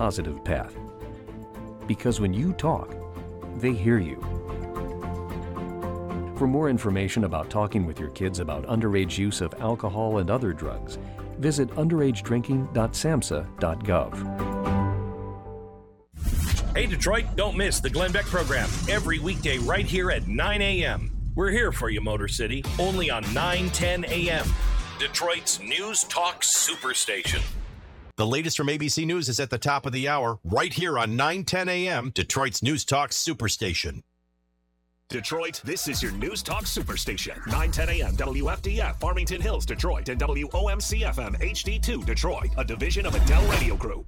positive path. Because when you talk, they hear you. For more information about talking with your kids about underage use of alcohol and other drugs, visit underagedrinking.samhsa.gov. Hey Detroit, don't miss the Glenn Beck program every weekday right here at 9 a.m. We're here for you, Motor City, only on 9:10 a.m. Detroit's News Talk Superstation. The latest from ABC News is at the top of the hour, right here on 9:10 a.m., Detroit's News Talk Superstation. Detroit, this is your News Talk Superstation. 9:10 a.m. WFDF, Farmington Hills, Detroit, and WOMC-FM HD2, Detroit, a division of Adele Radio Group.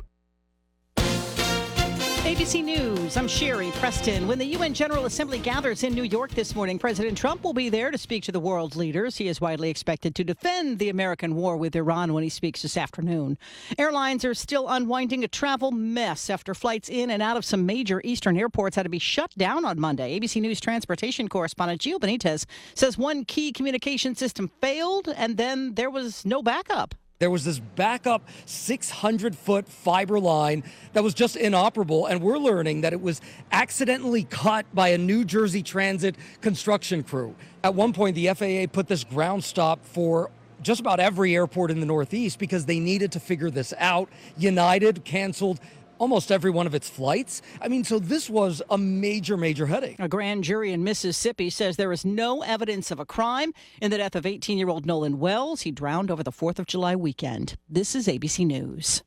ABC News, I'm Sherry Preston. When the UN General Assembly gathers in New York this morning, President Trump will be there to speak to the world's leaders. He is widely expected to defend the American war with Iran when he speaks this afternoon. Airlines are still unwinding a travel mess after flights in and out of some major eastern airports had to be shut down on Monday. ABC News transportation correspondent Gio Benitez says one key communication system failed and then there was no backup. There was this backup 600-foot fiber line that was just inoperable, and we're learning that it was accidentally cut by a New Jersey Transit construction crew. At one point, the FAA put this ground stop for just about every airport in the Northeast because they needed to figure this out. United canceled almost every one of its flights. So this was a major headache. A grand jury in Mississippi says there is no evidence of a crime in the death of 18-year-old Nolan Wells. He drowned over the 4th of July weekend. This is ABC News.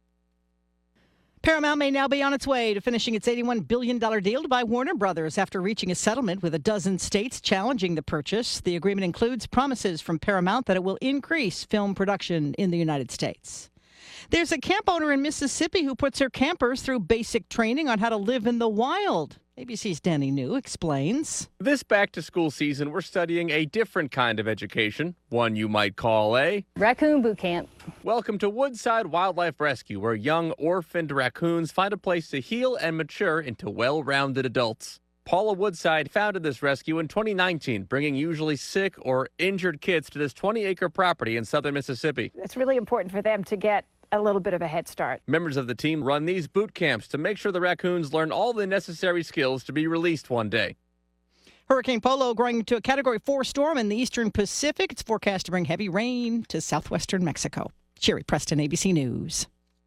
Paramount may now be on its way to finishing its $81 billion deal to buy Warner Brothers after reaching a settlement with a dozen states challenging the purchase. The agreement includes promises from Paramount that it will increase film production in the United States. There's a camp owner in Mississippi who puts her campers through basic training on how to live in the wild. ABC's Danny New explains. This back-to-school season, we're studying a different kind of education, one you might call a raccoon boot camp. Welcome to Woodside Wildlife Rescue, where young orphaned raccoons find a place to heal and mature into well-rounded adults. Paula Woodside founded this rescue in 2019, bringing usually sick or injured kids to this 20-acre property in southern Mississippi. It's really important for them to get a little bit of a head start. Members of the team run these boot camps to make sure the raccoons learn all the necessary skills to be released one day. Hurricane Polo growing into a Category 4 storm in the eastern Pacific. It's forecast to bring heavy rain to southwestern Mexico. Sherry Preston, ABC News.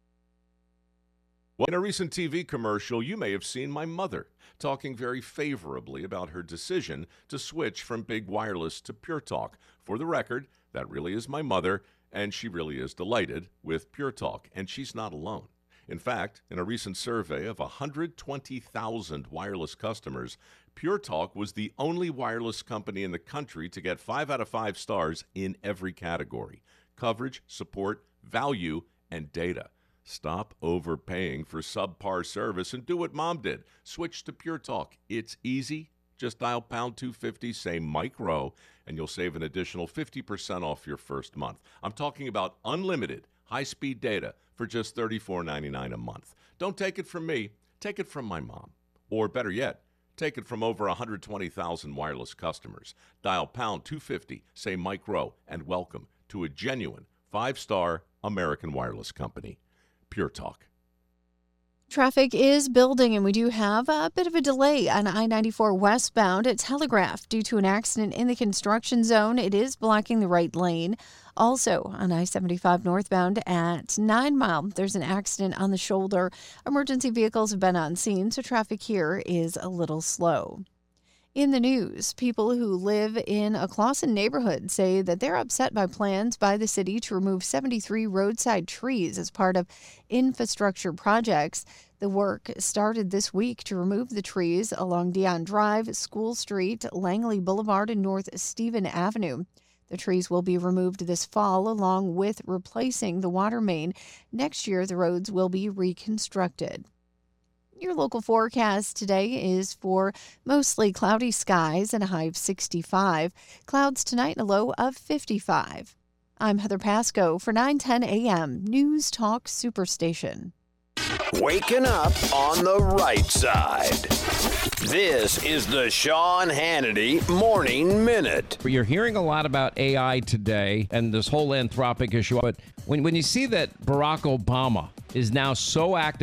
In a recent TV commercial, you may have seen my mother talking very favorably about her decision to switch from Big Wireless to Pure Talk. For the record, that really is my mother, and she really is delighted with Pure Talk, and she's not alone. In fact, in a recent survey of 120,000 wireless customers, Pure Talk was the only wireless company in the country to get 5 out of 5 stars in every category: coverage, support, value, and data. Stop overpaying for subpar service and do what Mom did. Switch to Pure Talk. It's easy. Just dial pound 250, say Mike Rowe, and you'll save an additional 50% off your first month. I'm talking about unlimited high-speed data for just $34.99 a month. Don't take it from me. Take it from my mom. Or better yet, take it from over 120,000 wireless customers. Dial pound 250, say Mike Rowe, and welcome to a genuine 5-star American wireless company. Pure Talk. Traffic is building, and we do have a bit of a delay on I-94 westbound at Telegraph due to an accident in the construction zone. It is blocking the right lane. Also, on I-75 northbound at 9 Mile, there's an accident on the shoulder. Emergency vehicles have been on scene, so traffic here is a little slow. In the news, people who live in a Clawson neighborhood say that they're upset by plans by the city to remove 73 roadside trees as part of infrastructure projects. The work started this week to remove the trees along Dion Drive, School Street, Langley Boulevard, and North Stephen Avenue. The trees will be removed this fall along with replacing the water main. Next year, the roads will be reconstructed. Your local forecast today is for mostly cloudy skies and a high of 65. Clouds tonight and a low of 55. I'm Heather Pasco for 9:10 a.m. News Talk Superstation. Waking up on the right side. This is the Sean Hannity Morning Minute. You're hearing a lot about AI today and this whole Anthropic issue, but when you see that Barack Obama is now so active